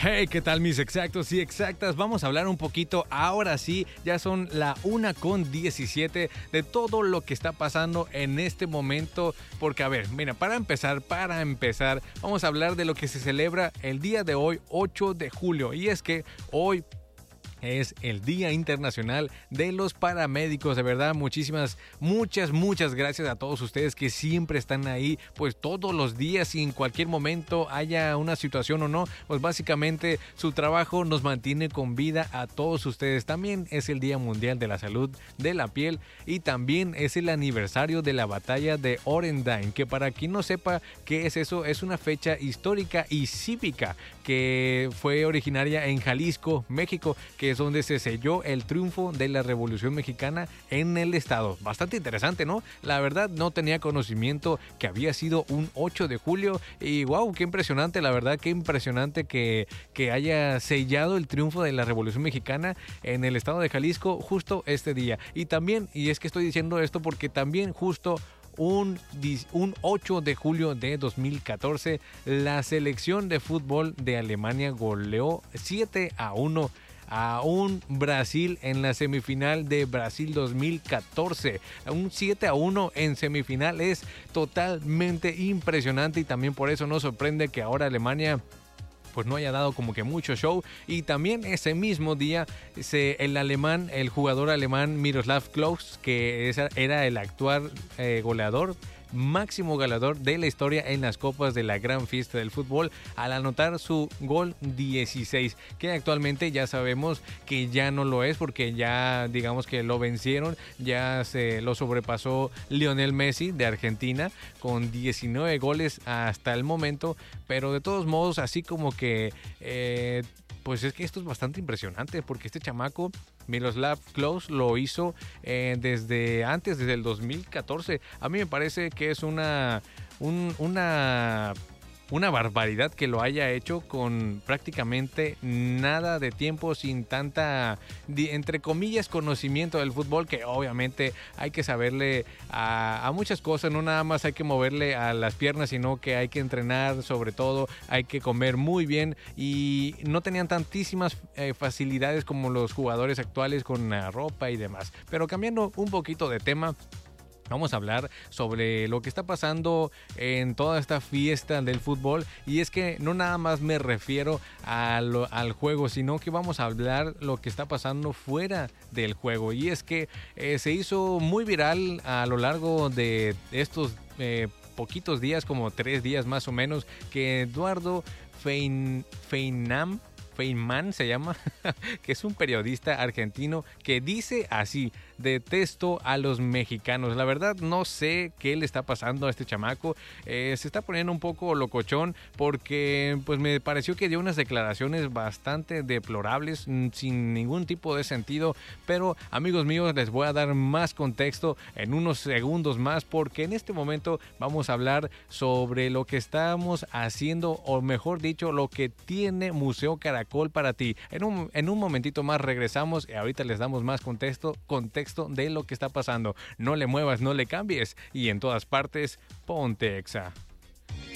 Hey, ¿qué tal mis exactos y exactas? Vamos a hablar un poquito, ahora sí, ya son la 1:17 de todo lo que está pasando en este momento. Porque a ver, mira, para empezar, vamos a hablar de lo que se celebra el día de hoy, 8 de julio. Y es que hoy es el Día Internacional de los Paramédicos. De verdad, muchas gracias a todos ustedes que siempre están ahí, pues todos los días y en cualquier momento haya una situación o no, pues básicamente su trabajo nos mantiene con vida a todos ustedes. También es el Día Mundial de la Salud de la Piel y también es el aniversario de la batalla de Orendain, que para quien no sepa qué es eso, es una fecha histórica y cívica que fue originaria en Jalisco, México, que es donde se selló el triunfo de la Revolución Mexicana en el estado. Bastante interesante, ¿no? La verdad no tenía conocimiento que había sido un 8 de julio y wow, qué impresionante, la verdad, qué impresionante que haya sellado el triunfo de la Revolución Mexicana en el estado de Jalisco justo este día. Y también, y es que estoy diciendo esto porque también justo un 8 de julio de 2014, la selección de fútbol de Alemania goleó 7-1 a un Brasil en la semifinal de Brasil 2014. Un 7-1 en semifinal es totalmente impresionante y también por eso nos sorprende que ahora Alemania pues no haya dado como que mucho show. Y también ese mismo día el jugador alemán Miroslav Klose, que era el actual máximo goleador de la historia en las copas de la gran fiesta del fútbol, al anotar su gol 16, que actualmente ya sabemos que ya no lo es porque ya digamos que lo vencieron, ya se lo sobrepasó Lionel Messi de Argentina con 19 goles hasta el momento, pero de todos modos así como que pues es que esto es bastante impresionante porque este chamaco Miroslav Klose lo hizo desde el 2014. A mí me parece que es una barbaridad que lo haya hecho con prácticamente nada de tiempo, sin tanta, entre comillas, conocimiento del fútbol, que obviamente hay que saberle a muchas cosas, no nada más hay que moverle a las piernas, sino que hay que entrenar, sobre todo hay que comer muy bien y no tenían tantísimas facilidades como los jugadores actuales con la ropa y demás. Pero cambiando un poquito de tema, vamos a hablar sobre lo que está pasando en toda esta fiesta del fútbol, y es que no nada más me refiero al juego, sino que vamos a hablar lo que está pasando fuera del juego, y es que se hizo muy viral a lo largo de estos poquitos días, como 3 días más o menos, que Eduardo Feynman se llama, que es un periodista argentino que dice así: detesto a los mexicanos. La verdad no sé qué le está pasando a este chamaco, se está poniendo un poco locochón porque pues me pareció que dio unas declaraciones bastante deplorables, sin ningún tipo de sentido, pero amigos míos, les voy a dar más contexto en unos segundos más, porque en este momento vamos a hablar sobre lo que estamos haciendo, o mejor dicho, lo que tiene Museo Caracol para ti. En un momentito más regresamos y ahorita les damos más contexto de lo que está pasando. No le muevas, no le cambies, y en todas partes, ponte Exa.